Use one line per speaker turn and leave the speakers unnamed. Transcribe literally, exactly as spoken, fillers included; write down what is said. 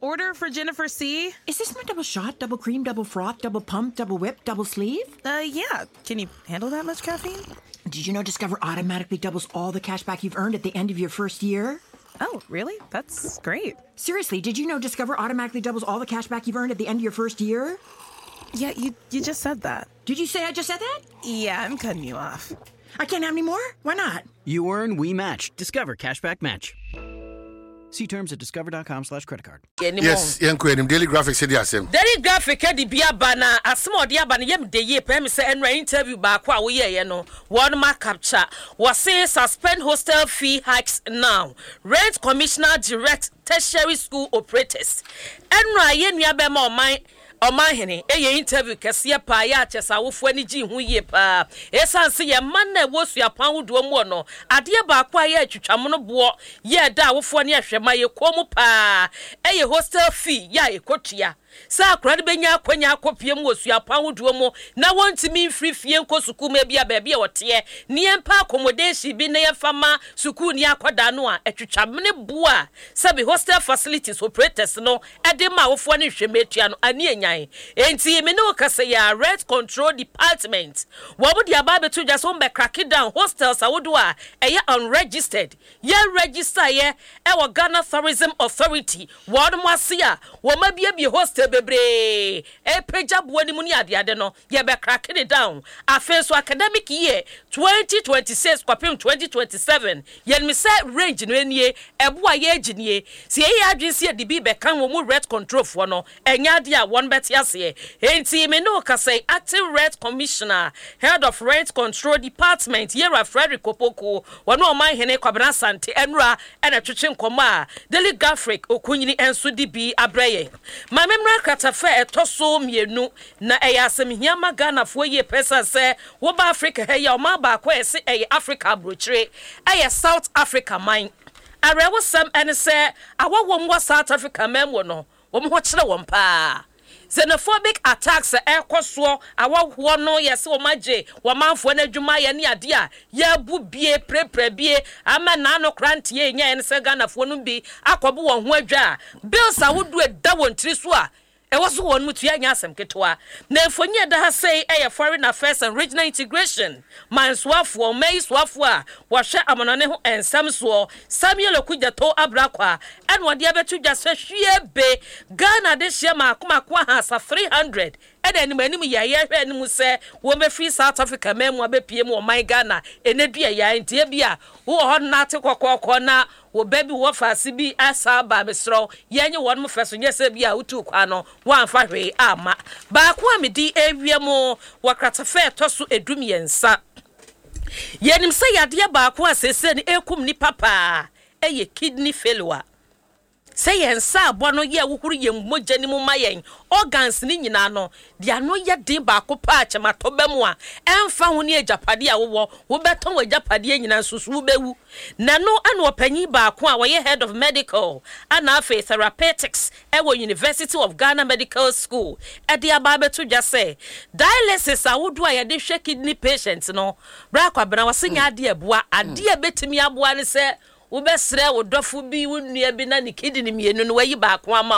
order for Jennifer C.
Is this my double shot, double cream, double froth, double pump, double whip, double sleeve?
Uh, yeah. Can you handle that much caffeine?
Did you know Discover automatically doubles all the cash back you've earned at the end of your first year?
Oh, really? That's great.
Seriously, did you know Discover automatically doubles all the cash back you've earned at the end of your first year?
Yeah, you you just said that.
Did you say I just said that?
Yeah, I'm cutting you off.
I can't have any more? Why not?
You earn, we match. Discover Cashback Match. See terms at discover.com slash credit card.
Yes, Yanko, and Daily Graphic said yes.
Daily Graphic had the beer banner, a small dear banner, yem de ye, premise and interview back while we are, no. One mark capture was say suspend hostel fee hikes now. Rent Commissioner direct tertiary school operators. And Ryan Yabema, my. Omahene eye interview kese pa ya chesa wofo ani gi hu ye pa esanse ye man na wosu apan wudo mu no ade ba kwa ya atwitwam no bo ye da wofo ani ahwema ye komu pa eye hostel fee ya ekotua sa akra de benya akwanya akopie mu wosu apan wudo mu na wontimi mfiri fie nkosuku ma bia ba bia wote ne empa accommodation bi na ye fama suku ni akoda no a atwitwam ne bo a sabi hostel facilities operators no ade ma wofo ani hwemetua no ani enya enti me no kase ya rent control department wo bodi aba betu just on be crack down hostels awodo a eye unregistered ye register ye e wo Ghana Tourism Authority wo no ase a wo ma bia bi hostel bebre e peja bo ani mu ni ade ade no ye be crack it down afen so academic year twenty twenty-six kwapem twenty twenty-seven ye me say range no enie e bo a ye aginie se ye adwense de bi be kan wo mu rent control fo no enya de a one bet yase enti me no ka say acting rent commissioner head of rent control department Yera Frederick Opoko wono oman hene kwabena sante enura ena twetwe nkoma Daily Graphic okunyini enso di bi abreye ma memra katafa etoso mienu na eya asem ma Ghana fo ye pesa se wo ba Africa he ya oma ba kwa ese eye Africa brochire eye South Africa mine arewo sam ene se awowo mwa South Africa memwo no wo mo kire wo mpa xenophobic attacks e koso awoho no yese o maje wo manfo na adwuma ye ne ade a ya bu bie prepre bie ama na no krante ye nya ye se Ghana fo no bi akobo wo ho adwa bills awodu eda wontiri so a e was one mutu ya nyasem ketwa na enfonye da ha say e foreign affairs and regional integration manswafo maiswafo a wo hwe amonone ho ensam so Samuel Okudjato abrakwa en wode abetu dwase hwie be Ghana de hye makomako ha sa three hundred and then manim ya ye hwe nimu se wo be free South Africa memu abepie mu o my Ghana enedua ya ntie bia wo ho na te kokoko na wo baby wo fase bi asaba besro yenye won mo feso nyese bia utu kwa no wan fa hwe ama ba ko amedi ewiemu wakratafe toso edum yensa yenim se yade ba ko asese ni ekum ni papa eye kidney failure say yensa abono ye wuhuru yemmogya ni mu mayen organs ni nyina no dia no ye din ba ko pa achemato bemu a emfa ho ni ejapade a wo wo beton ejapade nyina susu bewu na no ana opanyi ba ko a wo ye head of medical ana afa therapeutics e wo University of Ghana Medical School e dia ba betu dwa say dialysis a wodo a ye de hwe kidney patients no bra kwa bena wasenya ade aboa ade betimi aboa ne say wo besre wo dofo bi wo nua bi na ne kidney mienu no wayi ba ko ama